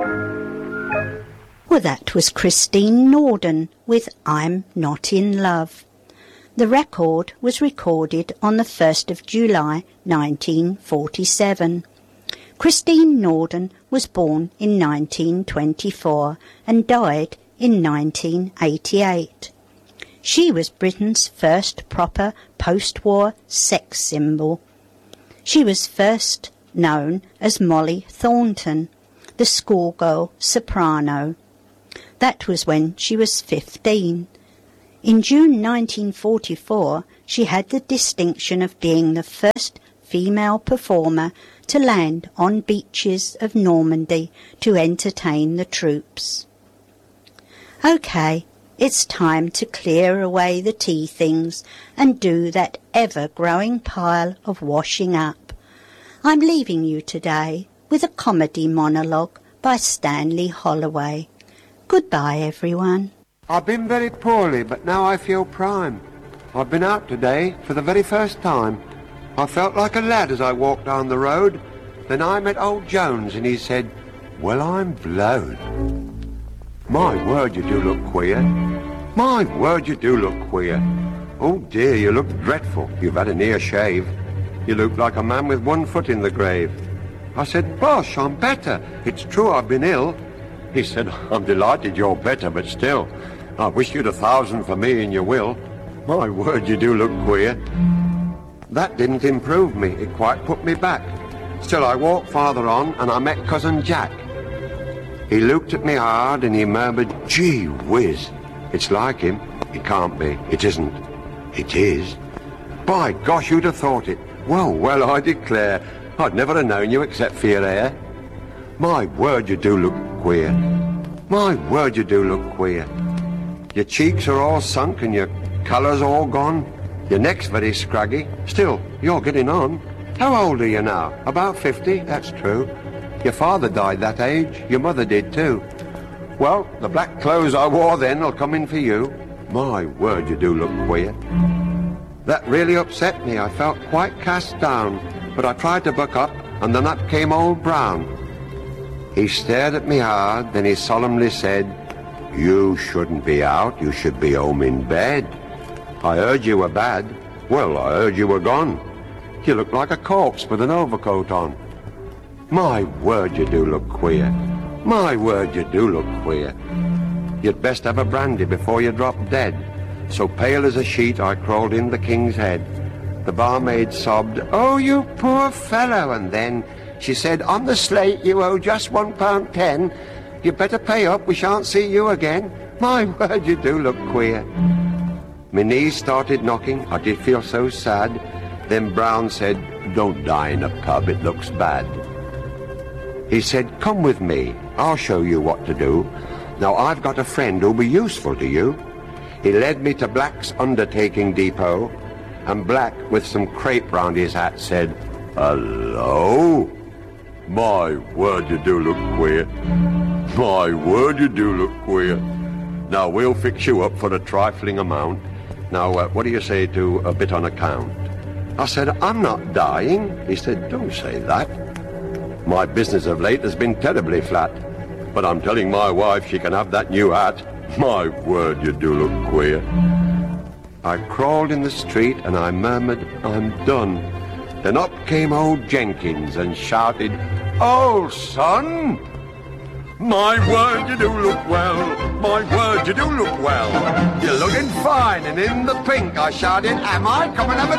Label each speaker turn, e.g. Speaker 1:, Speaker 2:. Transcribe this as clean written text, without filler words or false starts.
Speaker 1: Well, that was Christine Norden with I'm Not in Love. The record was recorded on the 1st of July 1947. Christine Norden was born in 1924 and died in 1988. She was Britain's first proper post-war sex symbol. She was first known as Molly Thornton, the schoolgirl soprano. That was when she was 15. In June 1944, she had the distinction of being the first female performer to land on beaches of Normandy to entertain the troops. OK, it's time to clear away the tea things and do that ever-growing pile of washing up. I'm leaving you today with a comedy monologue by Stanley Holloway. Goodbye, everyone.
Speaker 2: I've been very poorly, but now I feel prime. I've been out today for the very first time. I felt like a lad as I walked down the road. Then I met old Jones and he said, "Well, I'm blowed." My word, you do look queer. My word, you do look queer. Oh dear, you look dreadful. You've had a near shave. You look like a man with one foot in the grave. I said, "Bosh, I'm better. It's true I've been ill." He said, "I'm delighted you're better, but still, I wish you'd 1,000 for me in your will. My word, you do look queer." That didn't improve me. It quite put me back. Still, I walked farther on and I met Cousin Jack. He looked at me hard and he murmured, "Gee whiz, it's like him." It can't be. It isn't. It is. By gosh, who'd have thought it? Well, well, I declare, I'd never have known you except for your hair. My word, you do look queer. My word, you do look queer. Your cheeks are all sunk and your colour's all gone. Your neck's very scraggy. Still, you're getting on. How old are you now? About 50? That's true. Your father died that age. Your mother did too. Well, the black clothes I wore then will come in for you. My word, you do look queer. That really upset me. I felt quite cast down. But I tried to buck up and then up came old Brown. He stared at me hard, then he solemnly said, "You shouldn't be out, you should be home in bed. I heard you were bad. Well, I heard you were gone. You look like a corpse with an overcoat on." My word, you do look queer. My word, you do look queer. You'd best have a brandy before you drop dead. So pale as a sheet, I crawled in the king's head. The barmaid sobbed, "Oh, you poor fellow," and then she said, "On the slate you owe just £1.10. You better pay up, we shan't see you again." My word, you do look queer. My knees started knocking, I did feel so sad. Then Brown said, "Don't die in a pub, it looks bad." He said, "Come with me, I'll show you what to do. Now I've got a friend who'll be useful to you." He led me to Black's undertaking depot, and Black, with some crepe round his hat, said, "Hello? My word, you do look queer. My word, you do look queer. Now, we'll fix you up for a trifling amount. Now, what do you say to a bit on account?" I said, "I'm not dying." He said, "Don't say that. My business of late has been terribly flat. But I'm telling my wife she can have that new hat. My word, you do look queer." I crawled in the street and I murmured, "I'm done." Then up came old Jenkins and shouted, "Old son! My word, you do look well. My word, you do look well. You're looking fine and in the pink." I shouted, "Am I? Come and have a